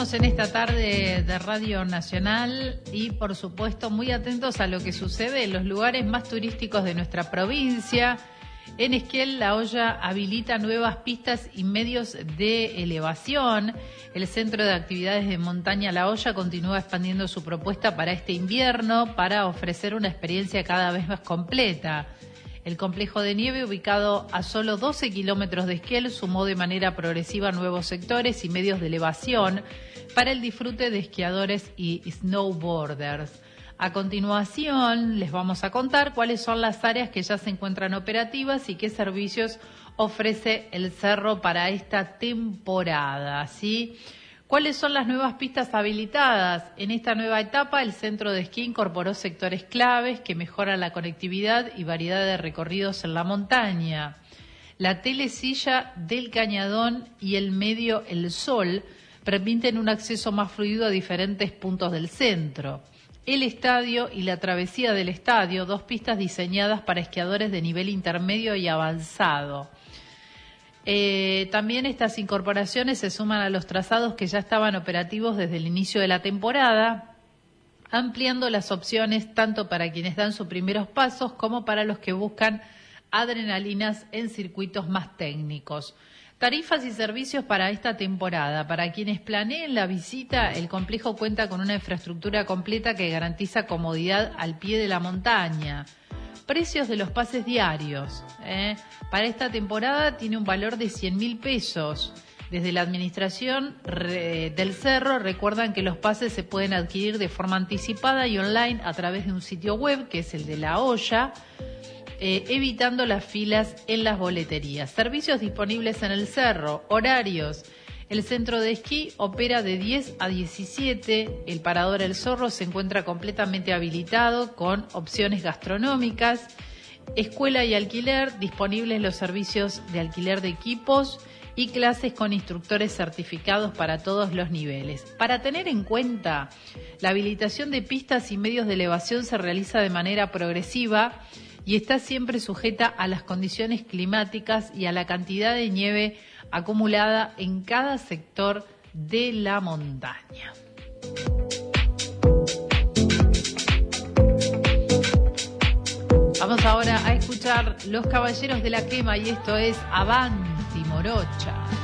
Estamos en esta tarde de Radio Nacional y, por supuesto, muy atentos a lo que sucede en los lugares más turísticos de nuestra provincia. En Esquiel, La Hoya habilita nuevas pistas y medios de elevación. El Centro de Actividades de Montaña La Hoya continúa expandiendo su propuesta para este invierno para ofrecer una experiencia cada vez más completa. El complejo de nieve, ubicado a solo 12 kilómetros de Esquiel, sumó de manera progresiva nuevos sectores y medios de elevación para el disfrute de esquiadores y snowboarders. A continuación, les vamos a contar cuáles son las áreas que ya se encuentran operativas y qué servicios ofrece el cerro para esta temporada, ¿sí? ¿Cuáles son las nuevas pistas habilitadas? En esta nueva etapa, el centro de esquí incorporó sectores claves que mejoran la conectividad y variedad de recorridos en la montaña. La telesilla del Cañadón y el medio El Sol permiten un acceso más fluido a diferentes puntos del centro. El estadio y la travesía del estadio, dos pistas diseñadas para esquiadores de nivel intermedio y avanzado. También estas incorporaciones se suman a los trazados que ya estaban operativos desde el inicio de la temporada, ampliando las opciones tanto para quienes dan sus primeros pasos como para los que buscan adrenalinas en circuitos más técnicos. Tarifas y servicios para esta temporada. Para quienes planeen la visita, el complejo cuenta con una infraestructura completa que garantiza comodidad al pie de la montaña. Precios de los pases diarios. Para esta temporada tiene un valor de 100.000 pesos. Desde la administración del cerro recuerdan que los pases se pueden adquirir de forma anticipada y online a través de un sitio web, que es el de La Hoya, evitando las filas en las boleterías. Servicios disponibles en el cerro, horarios. El centro de esquí opera de 10 a 17, el parador El Zorro se encuentra completamente habilitado con opciones gastronómicas, escuela y alquiler, disponibles los servicios de alquiler de equipos y clases con instructores certificados para todos los niveles. Para tener en cuenta, la habilitación de pistas y medios de elevación se realiza de manera progresiva y está siempre sujeta a las condiciones climáticas y a la cantidad de nieve acumulada en cada sector de la montaña. Vamos ahora a escuchar Los Caballeros de la Quema y esto es Avanti Morocha.